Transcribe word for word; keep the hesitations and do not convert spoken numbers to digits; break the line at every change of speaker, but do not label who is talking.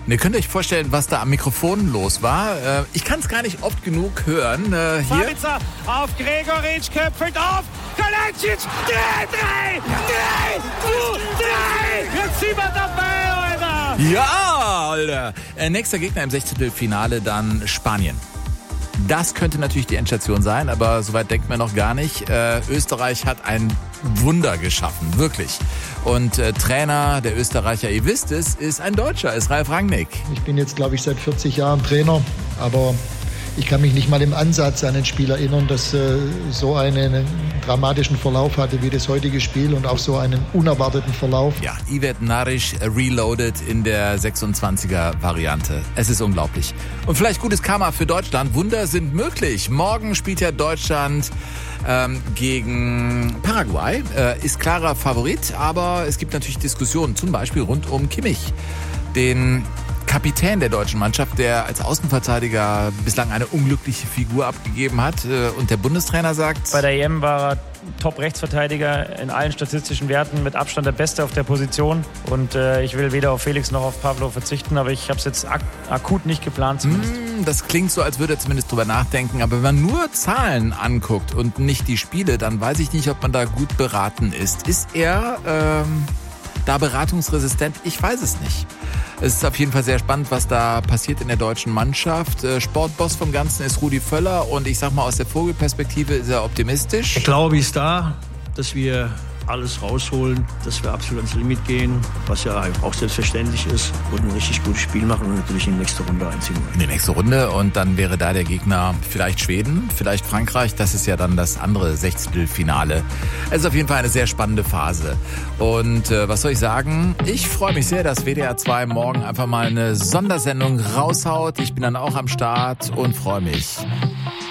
Und ihr könnt euch vorstellen, was da am Mikrofon los war. Äh, ich kann es gar nicht oft genug hören. Äh, hier.
Sabitzer auf Gregoritsch, köpfelt auf. Kalajdzic, drei, drei, drei, zwei, drei. Jetzt sind wir dabei, Alter.
Ja, Alter. Äh, nächster Gegner im Sechzehntelfinale dann Spanien. Das könnte natürlich die Endstation sein, aber soweit denkt man noch gar nicht. Äh, Österreich hat ein Wunder geschaffen, wirklich. Und äh, Trainer der Österreicher, ihr wisst es, ist ein Deutscher, ist Ralf Rangnick.
Ich bin jetzt, glaube ich, seit vierzig Jahren Trainer, aber ich kann mich nicht mal im Ansatz an ein Spiel erinnern, das äh, so einen dramatischen Verlauf hatte wie das heutige Spiel und auch so einen unerwarteten Verlauf.
Ja, Ivet Naric reloaded in der sechsundzwanziger-Variante. Es ist unglaublich. Und vielleicht gutes Karma für Deutschland. Wunder sind möglich. Morgen spielt ja Deutschland ähm, gegen Paraguay. Äh, ist klarer Favorit, aber es gibt natürlich Diskussionen, zum Beispiel rund um Kimmich, den Kapitän der deutschen Mannschaft, der als Außenverteidiger bislang eine unglückliche Figur abgegeben hat. Und der Bundestrainer sagt...
Bei der E M war er Top-Rechtsverteidiger in allen statistischen Werten, mit Abstand der Beste auf der Position. Und äh, ich will weder auf Felix noch auf Pavlo verzichten, aber ich habe es jetzt ak- akut nicht geplant zumindest.
Mm, das klingt so, als würde er zumindest drüber nachdenken. Aber wenn man nur Zahlen anguckt und nicht die Spiele, dann weiß ich nicht, ob man da gut beraten ist. Ist er ähm, da beratungsresistent? Ich weiß es nicht. Es ist auf jeden Fall sehr spannend, was da passiert in der deutschen Mannschaft. Sportboss vom Ganzen ist Rudi Völler und ich sag mal, aus der Vogelperspektive ist er optimistisch.
Der Glaube ist da, dass wir alles rausholen, dass wir absolut ans Limit gehen, was ja auch selbstverständlich ist, und ein richtig gutes Spiel machen und natürlich in die nächste Runde einziehen wollen.
In die nächste Runde, und dann wäre da der Gegner vielleicht Schweden, vielleicht Frankreich. Das ist ja dann das andere Sechzehntelfinale. Es ist auf jeden Fall eine sehr spannende Phase. Und äh, was soll ich sagen? Ich freue mich sehr, dass W D R zwei morgen einfach mal eine Sondersendung raushaut. Ich bin dann auch am Start und freue mich.